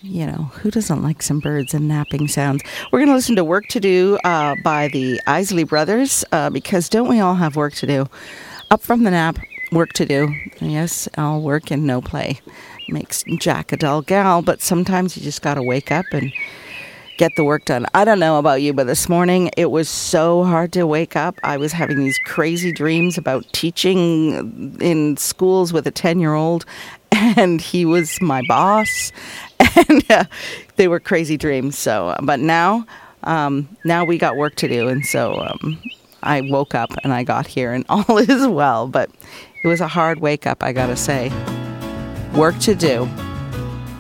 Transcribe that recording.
Who doesn't like some birds and napping sounds? We're going to listen to Work to Do by the Isley Brothers because don't we all have work to do? Up from the nap, work to do. Yes, all work and no play. Makes Jack a dull gal, but sometimes you just got to wake up and get the work done. I don't know about you, but this morning it was so hard to wake up. I was having these crazy dreams about teaching in schools with a 10-year-old, and he was my boss, and they were crazy dreams. So, but now we got work to do, and so I woke up and I got here, and all is well. But it was a hard wake up, I gotta say. Work to do.